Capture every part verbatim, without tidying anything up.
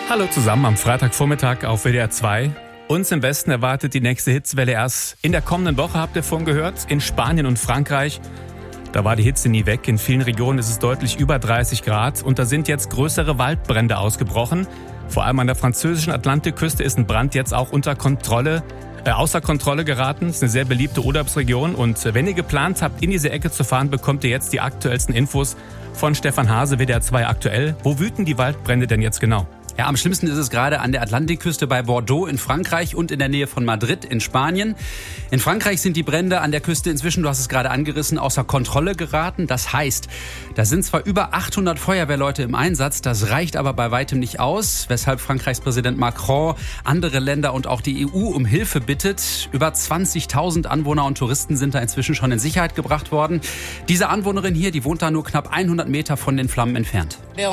Hallo zusammen am Freitagvormittag auf W D R zwei. Uns im Westen erwartet die nächste Hitzewelle erst in der kommenden Woche, habt ihr vorhin gehört, in Spanien und Frankreich. Da war die Hitze nie weg. In vielen Regionen ist es deutlich über dreißig Grad und da sind jetzt größere Waldbrände ausgebrochen. Vor allem an der französischen Atlantikküste ist ein Brand jetzt auch unter Kontrolle, äh, außer Kontrolle geraten. Das ist eine sehr beliebte Urlaubsregion und wenn ihr geplant habt, in diese Ecke zu fahren, bekommt ihr jetzt die aktuellsten Infos von Stefan Hase, W D R zwei aktuell. Wo wüten die Waldbrände denn jetzt genau? Ja, am schlimmsten ist es gerade an der Atlantikküste bei Bordeaux in Frankreich und in der Nähe von Madrid in Spanien. In Frankreich sind die Brände an der Küste inzwischen, du hast es gerade angerissen, außer Kontrolle geraten. Das heißt, da sind zwar über achthundert Feuerwehrleute im Einsatz, das reicht aber bei weitem nicht aus, weshalb Frankreichs Präsident Macron andere Länder und auch die E U um Hilfe bittet. Über zwanzigtausend Anwohner und Touristen sind da inzwischen schon in Sicherheit gebracht worden. Diese Anwohnerin hier, die wohnt da nur knapp hundert Meter von den Flammen entfernt. Wir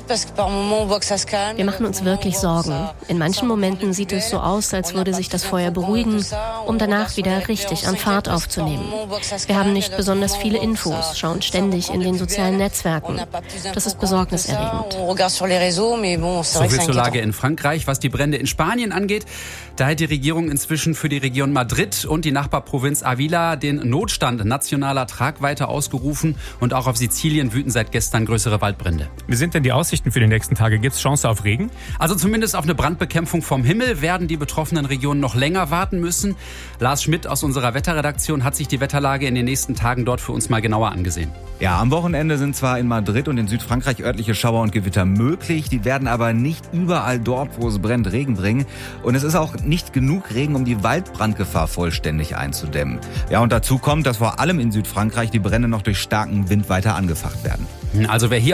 machen uns wirklich Sorgen. In manchen Momenten sieht es so aus, als würde sich das Feuer beruhigen, um danach wieder richtig an Fahrt aufzunehmen. Wir haben nicht besonders viele Infos, schauen ständig in den sozialen Netzwerken. Das ist besorgniserregend. So viel zur Lage in Frankreich. Was die Brände in Spanien angeht, da hat die Regierung inzwischen für die Region Madrid und die Nachbarprovinz Avila den Notstand nationaler Tragweite ausgerufen und auch auf Sizilien wüten seit gestern größere Waldbrände. Wie sind denn die Aussichten für die nächsten Tage? Gibt es Chance auf Regen? Also zumindest auf eine Brandbekämpfung vom Himmel werden die betroffenen Regionen noch länger warten müssen. Lars Schmidt aus unserer Wetterredaktion hat sich die Wetterlage in den nächsten Tagen dort für uns mal genauer angesehen. Ja, am Wochenende sind zwar in Madrid und in Südfrankreich örtliche Schauer und Gewitter möglich, die werden aber nicht überall dort, wo es brennt, Regen bringen. Und es ist auch nicht genug Regen, um die Waldbrandgefahr vollständig einzudämmen. Ja, und dazu kommt, dass vor allem in Südfrankreich die Brände noch durch starken Wind weiter angefacht werden. Also wer hier